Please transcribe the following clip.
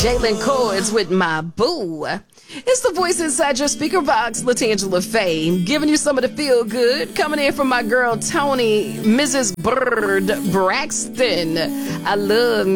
Jalen Cords with My Boo. It's the voice inside your speaker box, Latangela Fame, giving you some of the feel good. Coming in from my girl Tony, Mrs. Bird Braxton. I love me